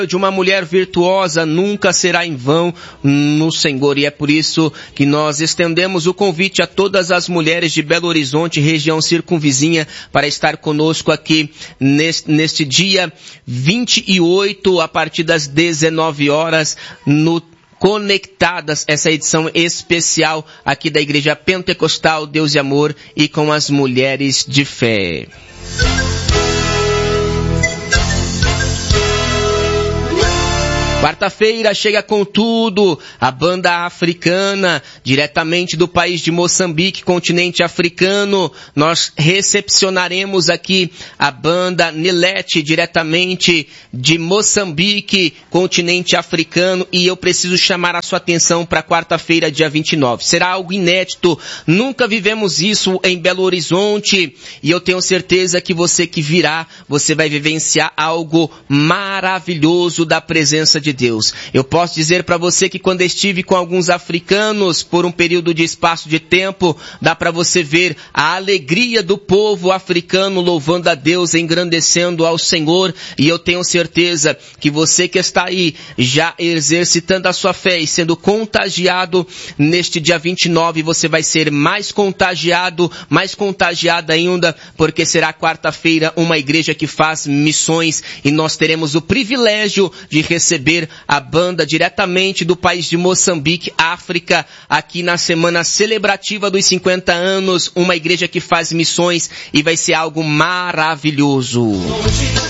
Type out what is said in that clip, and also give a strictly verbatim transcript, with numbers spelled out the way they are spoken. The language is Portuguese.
de uma mulher virtuosa nunca será em vão no Senhor, e é por isso que nós estendemos o convite a todas as mulheres de Belo Horizonte, região circunvizinha, para estar conosco aqui neste, neste dia vinte e oito, a partir das dezenove horas, no Conectadas, essa edição especial aqui da Igreja Pentecostal Deus e Amor, e com as mulheres de fé. Quarta-feira chega com tudo, a banda africana, diretamente do país de Moçambique, continente africano. Nós recepcionaremos aqui a banda Nilete, diretamente de Moçambique, continente africano, e eu preciso chamar a sua atenção para quarta-feira, dia vinte e nove. Será algo inédito, nunca vivemos isso em Belo Horizonte, e eu tenho certeza que você que virá, você vai vivenciar algo maravilhoso da presença de Deus. Eu posso dizer para você que quando estive com alguns africanos por um período de espaço de tempo, dá para você ver a alegria do povo africano louvando a Deus, engrandecendo ao Senhor, e eu tenho certeza que você que está aí já exercitando a sua fé e sendo contagiado neste dia vinte e nove, você vai ser mais contagiado, mais contagiada ainda, porque será quarta-feira uma igreja que faz missões, e nós teremos o privilégio de receber a banda diretamente do país de Moçambique, África, aqui na semana celebrativa dos cinquenta anos, uma igreja que faz missões, e vai ser algo maravilhoso.